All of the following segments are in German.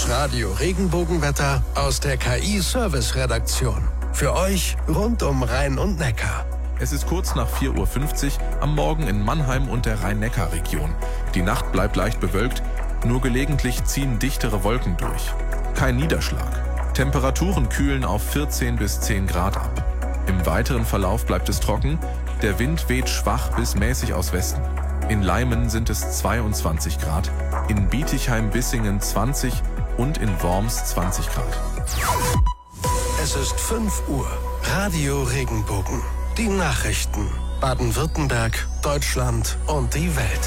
Das Radio Regenbogenwetter aus der KI-Service-Redaktion. Für euch rund um Rhein und Neckar. Es ist kurz nach 4:50 Uhr am Morgen in Mannheim und der Rhein-Neckar-Region. Die Nacht bleibt leicht bewölkt, nur gelegentlich ziehen dichtere Wolken durch. Kein Niederschlag. Temperaturen kühlen auf 14 bis 10 Grad ab. Im weiteren Verlauf bleibt es trocken, der Wind weht schwach bis mäßig aus Westen. In Leimen sind es 22 Grad, in Bietigheim-Bissingen 20 und in Worms 20 Grad. Es ist 5 Uhr. Radio Regenbogen. Die Nachrichten. Baden-Württemberg, Deutschland und die Welt.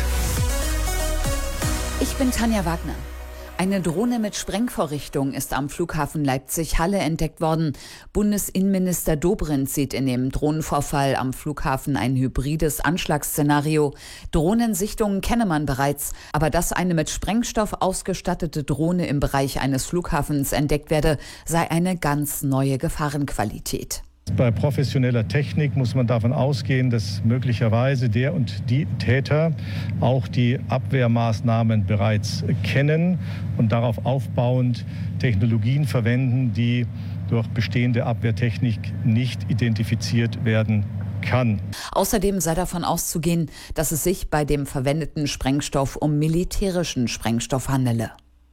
Ich bin Tanja Wagner. Eine Drohne mit Sprengvorrichtung ist am Flughafen Leipzig-Halle entdeckt worden. Bundesinnenminister Dobrindt sieht in dem Drohnenvorfall am Flughafen ein hybrides Anschlagsszenario. Drohnensichtungen kenne man bereits, aber dass eine mit Sprengstoff ausgestattete Drohne im Bereich eines Flughafens entdeckt werde, sei eine ganz neue Gefahrenqualität. Bei professioneller Technik muss man davon ausgehen, dass möglicherweise der und die Täter auch die Abwehrmaßnahmen bereits kennen und darauf aufbauend Technologien verwenden, die durch bestehende Abwehrtechnik nicht identifiziert werden kann. Außerdem sei davon auszugehen, dass es sich bei dem verwendeten Sprengstoff um militärischen Sprengstoff handele.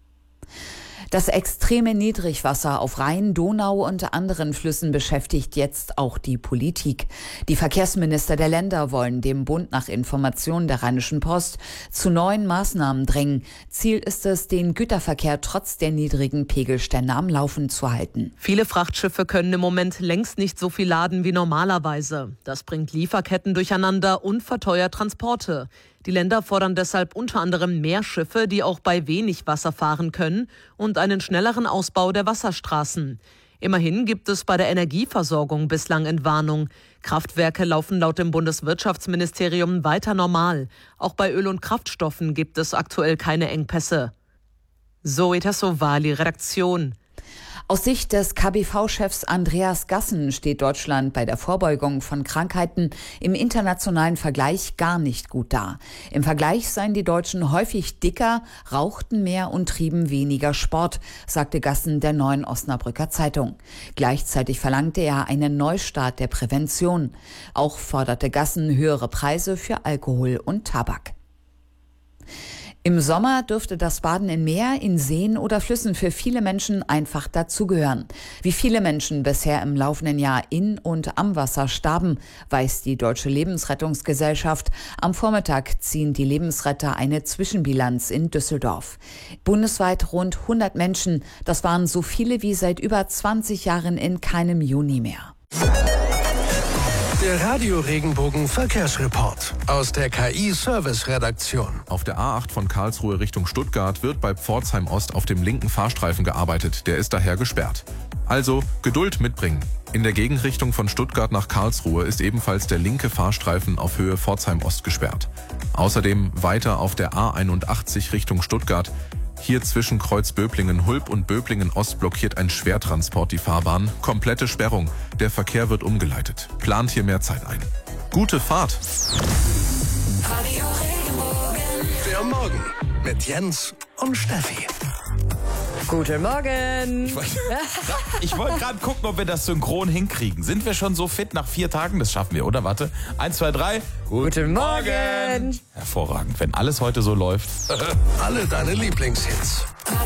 Das extreme Niedrigwasser auf Rhein, Donau und anderen Flüssen beschäftigt jetzt auch die Politik. Die Verkehrsminister der Länder wollen dem Bund nach Informationen der Rheinischen Post zu neuen Maßnahmen drängen. Ziel ist es, den Güterverkehr trotz der niedrigen Pegelstände am Laufen zu halten. Viele Frachtschiffe können im Moment längst nicht so viel laden wie normalerweise. Das bringt Lieferketten durcheinander und verteuert Transporte. Die Länder fordern deshalb unter anderem mehr Schiffe, die auch bei wenig Wasser fahren können, und einen schnelleren Ausbau der Wasserstraßen. Immerhin gibt es bei der Energieversorgung bislang Entwarnung. Kraftwerke laufen laut dem Bundeswirtschaftsministerium weiter normal. Auch bei Öl und Kraftstoffen gibt es aktuell keine Engpässe. Zoe Tassovali, Redaktion. Aus Sicht des KBV-Chefs Andreas Gassen steht Deutschland bei der Vorbeugung von Krankheiten im internationalen Vergleich gar nicht gut da. Im Vergleich seien die Deutschen häufig dicker, rauchten mehr und trieben weniger Sport, sagte Gassen der Neuen Osnabrücker Zeitung. Gleichzeitig verlangte er einen Neustart der Prävention. Auch forderte Gassen höhere Preise für Alkohol und Tabak. Im Sommer dürfte das Baden in Meer, in Seen oder Flüssen für viele Menschen einfach dazugehören. Wie viele Menschen bisher im laufenden Jahr in und am Wasser starben, weiß die Deutsche Lebensrettungsgesellschaft. Am Vormittag ziehen die Lebensretter eine Zwischenbilanz in Düsseldorf. Bundesweit rund 100 Menschen, das waren so viele wie seit über 20 Jahren in keinem Juni mehr. Der Radio Regenbogen Verkehrsreport aus der KI-Service-Redaktion. Auf der A8 von Karlsruhe Richtung Stuttgart wird bei Pforzheim Ost auf dem linken Fahrstreifen gearbeitet. Der ist daher gesperrt. Also Geduld mitbringen. In der Gegenrichtung von Stuttgart nach Karlsruhe ist ebenfalls der linke Fahrstreifen auf Höhe Pforzheim Ost gesperrt. Außerdem weiter auf der A81 Richtung Stuttgart. Hier zwischen Kreuz Böblingen-Hulb und Böblingen-Ost blockiert ein Schwertransport die Fahrbahn. Komplette Sperrung. Der Verkehr wird umgeleitet. Plant hier mehr Zeit ein. Gute Fahrt! Radio Regenbogen. Der Morgen mit Jens und Steffi. Guten Morgen. Ich wollte gerade gucken, ob wir das synchron hinkriegen. Sind wir schon so fit nach 4 Tagen? Das schaffen wir, oder? Warte. 1, 2, 3. Guten Morgen. Hervorragend, wenn alles heute so läuft. Alle deine Lieblingshits.